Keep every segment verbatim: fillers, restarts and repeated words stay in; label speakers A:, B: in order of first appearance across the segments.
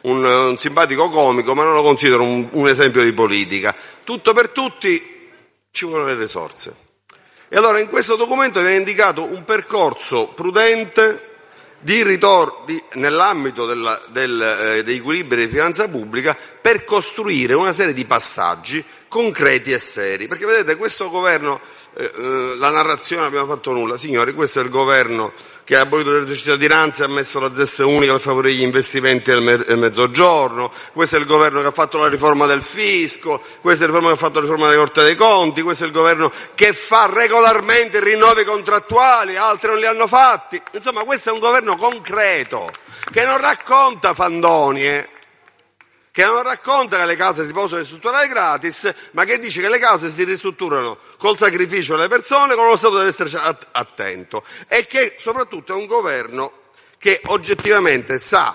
A: un, un simpatico comico, ma non lo considero un, un esempio di politica. Tutto per tutti, ci vogliono le risorse. E allora in questo documento viene indicato un percorso prudente di ritorno di, nell'ambito della, del, eh, dei equilibri di finanza pubblica per costruire una serie di passaggi concreti e seri. Perché vedete, questo governo, eh, eh, la narrazione non abbiamo fatto nulla, signori, questo è il governo che ha abolito il reddito di cittadinanza e ha messo la Z E S unica per favorire gli investimenti del, me- del mezzogiorno, questo è il governo che ha fatto la riforma del fisco, questo è il governo che ha fatto la riforma della Corte dei Conti, questo è il governo che fa regolarmente rinnovi contrattuali, altri non li hanno fatti. Insomma, questo è un governo concreto, che non racconta fandonie, che non racconta che le case si possono ristrutturare gratis, ma che dice che le case si ristrutturano col sacrificio delle persone, con lo Stato deve essere attento, e che soprattutto è un governo che oggettivamente sa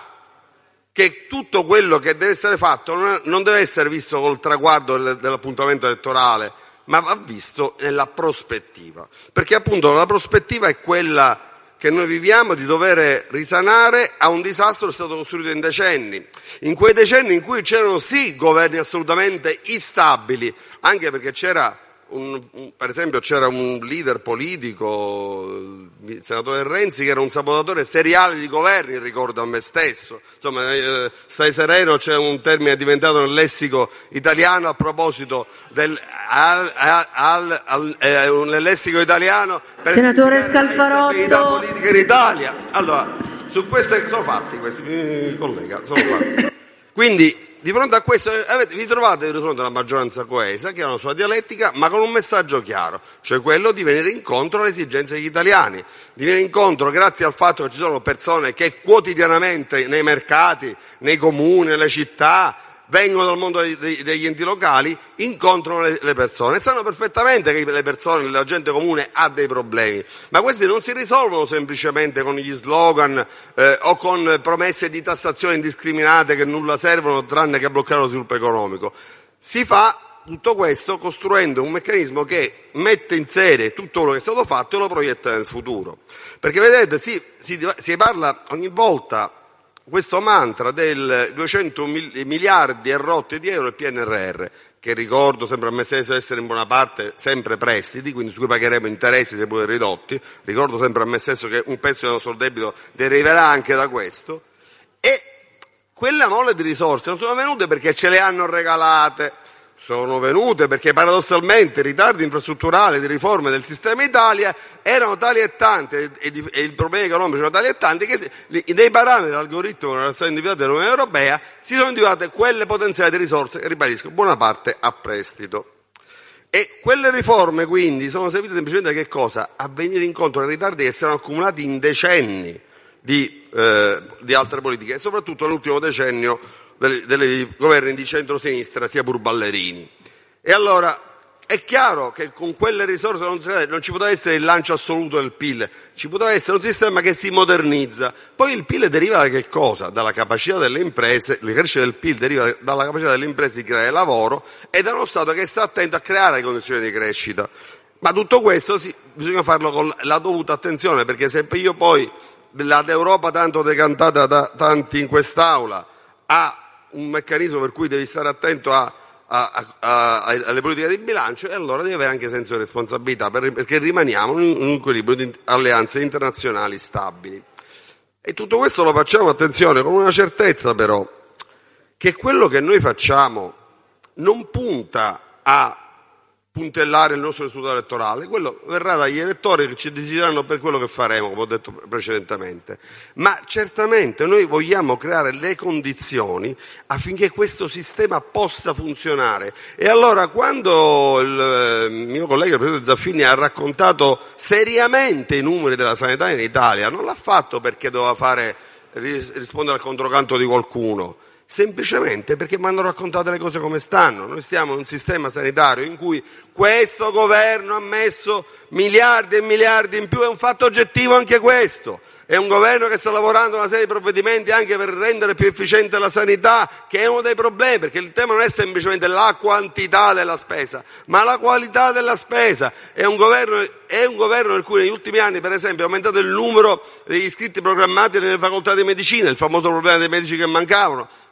A: che tutto quello che deve essere fatto non, è, non deve essere visto col traguardo del, dell'appuntamento elettorale, ma va visto nella prospettiva, perché appunto la prospettiva è quella che noi viviamo di dover risanare a un disastro che è stato costruito in decenni, in quei decenni in cui c'erano sì governi assolutamente instabili, anche perché c'era un, un, per esempio c'era un leader politico, il senatore Renzi, che era un sabotatore seriale di governi, ricordo a me stesso. Insomma, eh, stai sereno, c'è un termine diventato nel lessico italiano a proposito del al, al, al, eh, nel lessico italiano per
B: senatore Scalfarotto,
A: la politica in Italia. Allora, su queste sono fatti questi, eh, collega, sono fatti. Quindi di fronte a questo avete, vi trovate di fronte a una maggioranza coesa che ha una sua dialettica, ma con un messaggio chiaro, cioè quello di venire incontro alle esigenze degli italiani, di venire incontro grazie al fatto che ci sono persone che quotidianamente nei mercati, nei comuni, nelle città, vengono dal mondo degli enti locali, incontrano le persone e sanno perfettamente che le persone, la gente comune ha dei problemi, ma questi non si risolvono semplicemente con gli slogan eh, o con promesse di tassazione indiscriminate che nulla servono tranne che a bloccare lo sviluppo economico. Si fa tutto questo costruendo un meccanismo che mette in serie tutto quello che è stato fatto e lo proietta nel futuro. Perché vedete, si, si, si parla ogni volta questo mantra del duecento miliardi e rotti di euro del P N R R, che ricordo sempre a me stesso essere in buona parte sempre prestiti, quindi su cui pagheremo interessi seppure ridotti, ricordo sempre a me stesso che un pezzo del nostro debito deriverà anche da questo, e quella mole di risorse non sono venute perché ce le hanno regalate, sono venute perché paradossalmente i ritardi infrastrutturali di riforme del sistema Italia erano tali e tanti e, e, e i problemi economici erano tali e tanti che nei parametri dell'algoritmo che era stato individuato dall'Unione Europea si sono individuate quelle potenziali di risorse che, ribadisco, buona parte a prestito. E quelle riforme quindi sono servite semplicemente a che cosa? A venire incontro ai ritardi che si erano accumulati in decenni di, eh, di altre politiche e soprattutto nell'ultimo decennio dei governi di centrosinistra sia pur ballerini. E allora è chiaro che con quelle risorse non, non ci poteva essere il lancio assoluto del P I L, ci poteva essere un sistema che si modernizza. Poi il P I L deriva da che cosa? Dalla capacità delle imprese, la crescita del P I L deriva dalla capacità delle imprese di creare lavoro e da uno Stato che sta attento a creare le condizioni di crescita. Ma tutto questo sì, bisogna farlo con la dovuta attenzione, perché se io poi l'Europa tanto decantata da tanti in quest'Aula ha un meccanismo per cui devi stare attento a, a, a, a, alle politiche di bilancio, e allora devi avere anche senso di responsabilità, per, perché rimaniamo in un equilibrio di alleanze internazionali stabili. E tutto questo lo facciamo, attenzione, con una certezza però, che quello che noi facciamo non punta a puntellare il nostro risultato elettorale, quello verrà dagli elettori che ci decideranno per quello che faremo, come ho detto precedentemente, ma certamente noi vogliamo creare le condizioni affinché questo sistema possa funzionare. E allora quando il mio collega, il presidente Zaffini, ha raccontato seriamente i numeri della sanità in Italia, non l'ha fatto perché doveva fare, rispondere al controcanto di qualcuno, semplicemente perché mi hanno raccontato le cose come stanno. Noi stiamo in un sistema sanitario in cui questo governo ha messo miliardi e miliardi in più, è un fatto oggettivo anche questo. È un governo che sta lavorando a una serie di provvedimenti anche per rendere più efficiente la sanità, che è uno dei problemi, perché il tema non è semplicemente la quantità della spesa, ma la qualità della spesa. È un governo, è un governo in cui negli ultimi anni, per esempio, è aumentato il numero degli iscritti programmati nelle facoltà di medicina, il famoso problema dei medici che mancavano.